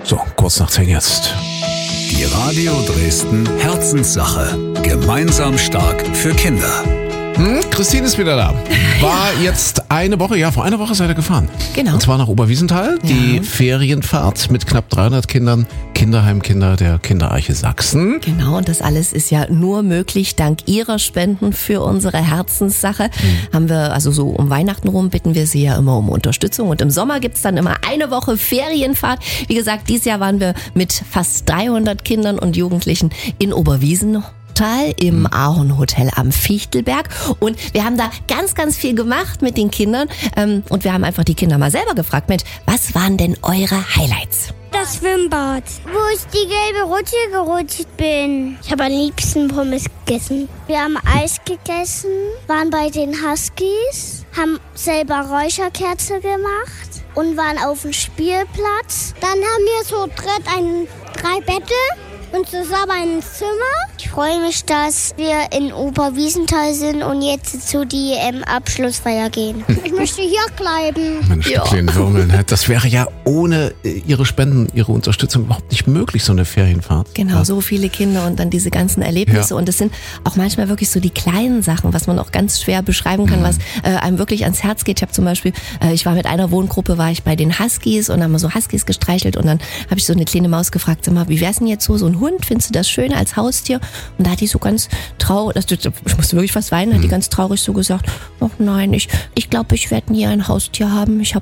So, kurz nach 10 jetzt. Die Radio Dresden Herzenssache. Gemeinsam stark für Kinder. Christine ist wieder da. War jetzt eine Woche, vor einer Woche seid ihr gefahren. Genau. Und zwar nach Oberwiesenthal, die Ferienfahrt mit knapp 300 Kindern, Kinderheimkinder der Kinderarche Sachsen. Genau, und das alles ist ja nur möglich dank Ihrer Spenden für unsere Herzenssache. Haben wir, also so um Weihnachten rum, bitten wir Sie ja immer um Unterstützung. Und im Sommer gibt's dann immer eine Woche Ferienfahrt. Wie gesagt, dieses Jahr waren wir mit fast 300 Kindern und Jugendlichen in Oberwiesenthal im Ahornhotel am Fichtelberg. Und wir haben da ganz, ganz viel gemacht mit den Kindern. Und wir haben einfach die Kinder mal selber gefragt, Mensch, was waren denn eure Highlights? Das Schwimmbad, wo ich die gelbe Rutsche gerutscht bin. Ich habe am liebsten Pommes gegessen. Wir haben Eis gegessen, waren bei den Huskies, haben selber Räucherkerze gemacht und waren auf dem Spielplatz. Dann haben wir so drei Bette und zusammen ein Zimmer. Ich freue mich, dass wir in Oberwiesenthal sind und jetzt zu die Abschlussfeier gehen. Ich möchte hier bleiben. Mensch, die kleinen Würmeln. Das wäre ja ohne Ihre Spenden, Ihre Unterstützung überhaupt nicht möglich, so eine Ferienfahrt. Genau, so viele Kinder und dann diese ganzen Erlebnisse. Ja. Und es sind auch manchmal wirklich so die kleinen Sachen, was man auch ganz schwer beschreiben kann, was einem wirklich ans Herz geht. Ich habe zum Beispiel, ich war mit einer Wohngruppe, war ich bei den Huskies und haben wir so Huskies gestreichelt und dann habe ich so eine kleine Maus gefragt, sag mal, wie wär's denn jetzt so ein Hund? Findest du das schön als Haustier? Und da hat die so ganz traurig, ich musste wirklich fast weinen, hat die ganz traurig so gesagt, ach nein, ich glaube, ich werde nie ein Haustier haben. Ich habe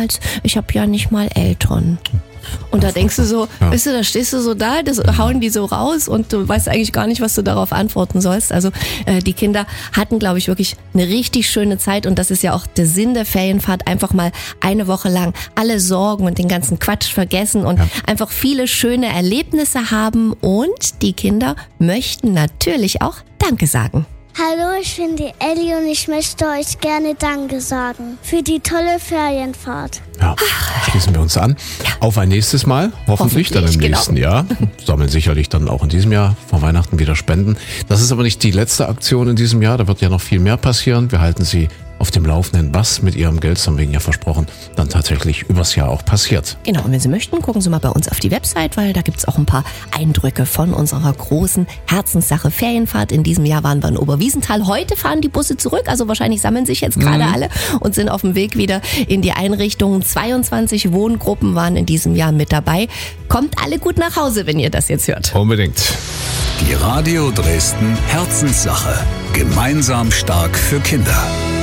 ja nicht mal Eltern. Und da denkst du so, weißt du, da stehst du so da, das hauen die so raus und du weißt eigentlich gar nicht, was du darauf antworten sollst. Also die Kinder hatten, glaube ich, wirklich eine richtig schöne Zeit und das ist ja auch der Sinn der Ferienfahrt, einfach mal eine Woche lang alle Sorgen und den ganzen Quatsch vergessen und einfach viele schöne Erlebnisse haben und die Kinder möchten natürlich auch Danke sagen. Hallo, ich bin die Ellie und ich möchte euch gerne Danke sagen für die tolle Ferienfahrt. Ja, schließen wir uns an. Auf ein nächstes Mal, hoffentlich dann im nächsten Jahr. Sammeln sicherlich dann auch in diesem Jahr vor Weihnachten wieder Spenden. Das ist aber nicht die letzte Aktion in diesem Jahr, da wird ja noch viel mehr passieren. Wir halten Sie auf dem Laufenden, was mit Ihrem Geld, das haben wir Ihnen ja versprochen, dann tatsächlich übers Jahr auch passiert. Genau, und wenn Sie möchten, gucken Sie mal bei uns auf die Website, weil da gibt's auch ein paar Eindrücke von unserer großen Herzenssache Ferienfahrt. In diesem Jahr waren wir in Oberwiesenthal. Heute fahren die Busse zurück, also wahrscheinlich sammeln sich jetzt gerade alle und sind auf dem Weg wieder in die Einrichtungen. 22 Wohngruppen waren in diesem Jahr mit dabei. Kommt alle gut nach Hause, wenn ihr das jetzt hört. Unbedingt. Die Radio Dresden Herzenssache. Gemeinsam stark für Kinder.